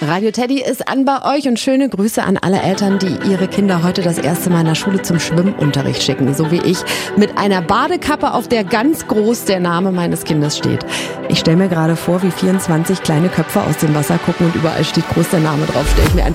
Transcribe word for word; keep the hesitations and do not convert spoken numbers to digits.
Radio Teddy ist an bei euch und schöne Grüße an alle Eltern, die ihre Kinder heute das erste Mal in der Schule zum Schwimmunterricht schicken, so wie ich, mit einer Badekappe, auf der ganz groß der Name meines Kindes steht. Ich stelle mir gerade vor, wie vierundzwanzig kleine Köpfe aus dem Wasser gucken und überall steht groß der Name drauf. Stell ich mir einfach